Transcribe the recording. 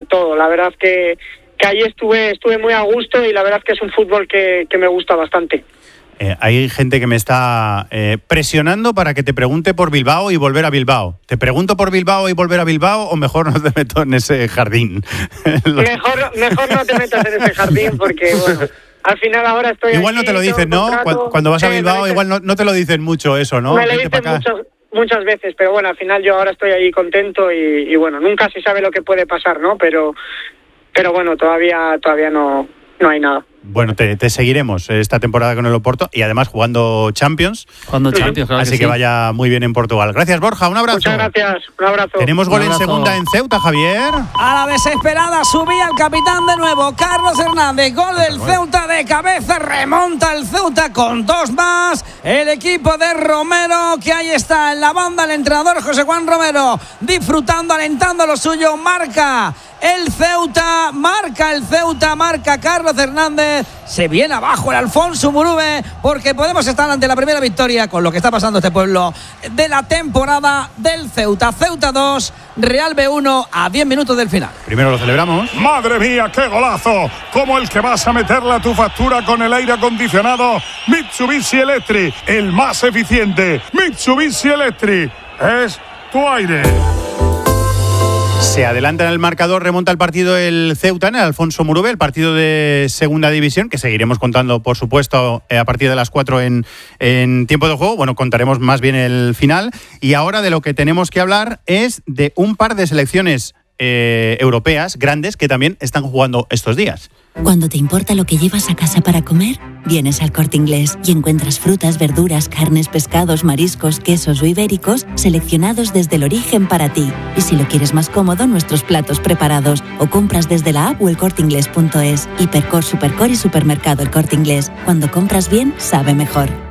todo. La verdad que ahí estuve muy a gusto y la verdad que es un fútbol que me gusta bastante. Hay gente que me está presionando para que te pregunte por Bilbao y volver a Bilbao. ¿Te pregunto por Bilbao y volver a Bilbao o mejor no te meto en ese jardín? Mejor no te metas en ese jardín porque, bueno, al final ahora estoy igual aquí, no te lo dicen, ¿no? Cuando vas a Bilbao igual no te lo dicen mucho eso, ¿no? Me lo dicen muchas veces, pero bueno, al final yo ahora estoy ahí contento y bueno, nunca se sabe lo que puede pasar, ¿no? Pero bueno, todavía no hay nada. Bueno, te seguiremos esta temporada con el Oporto y además jugando Champions. Claro. Así que vaya muy bien en Portugal. Gracias, Borja, un abrazo. Muchas gracias, un abrazo. Tenemos gol en segunda en Ceuta, Javier. A la desesperada subía el capitán de nuevo, Carlos Hernández. Gol del Ceuta de cabeza, remonta el Ceuta con 2 más. El equipo de Romero, que ahí está en la banda, el entrenador José Juan Romero, disfrutando, alentando lo suyo, marca el Ceuta, marca Carlos Hernández. Se viene abajo el Alfonso Murube porque podemos estar ante la primera victoria con lo que está pasando este pueblo de la temporada del Ceuta. Ceuta 2, Real B1 a 10 minutos del final. Primero lo celebramos. ¡Madre mía, qué golazo! Como el que vas a meterle a tu factura con el aire acondicionado Mitsubishi Electric, el más eficiente. Mitsubishi Electric es tu aire. Se adelanta en el marcador, remonta el partido el Ceuta en el Alfonso Murube, el partido de segunda división, que seguiremos contando, por supuesto, a partir de las 4 en tiempo de juego. Bueno, contaremos más bien el final. Y ahora de lo que tenemos que hablar es de un par de selecciones europeas grandes que también están jugando estos días. Cuando te importa lo que llevas a casa para comer, vienes al Corte Inglés y encuentras frutas, verduras, carnes, pescados, mariscos, quesos o ibéricos seleccionados desde el origen para ti. Y si lo quieres más cómodo, nuestros platos preparados o compras desde la app o elcorteingles.es. Hipercor, Supercor y Supermercado El Corte Inglés. Cuando compras bien, sabe mejor.